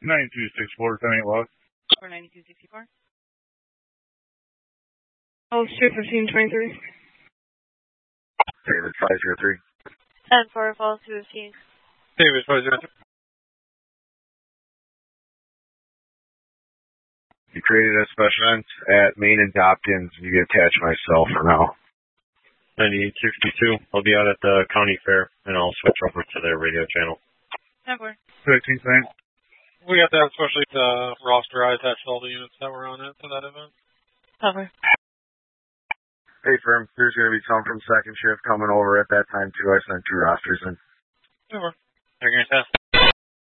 9264, 10-8 log. 49264. Oh, 1523. David 503. 10-4, fall 215. David 503. You created a special event at Main and Hopkins. You can attach myself for now. 9862. I'll be out at the county fair, and I'll switch over to their radio channel. 10-4. 13th Bank. We got that, especially the roster. I attached all the units that were on it to that event. 10-4. Hey, firm. There's going to be some from second shift coming over at that time, too. I sent 2 rosters in. 10-4. They're going to test.